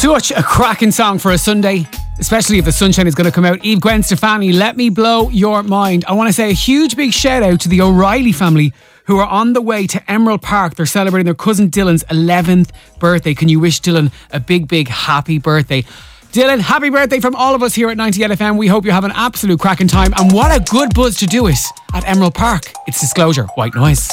Such a cracking song for a Sunday, especially if the sunshine is going to come out. Eve Gwen Stefani, Let Me Blow Your Mind. I want to say a huge big shout out to the O'Reilly family who are on the way to Emerald Park. They're celebrating their cousin Dylan's 11th birthday. Can you wish Dylan a big, big happy birthday? Dylan, happy birthday from all of us here at 98FM. We hope you have an absolute cracking time. And what a good buzz to do it at Emerald Park. It's Disclosure, White Noise.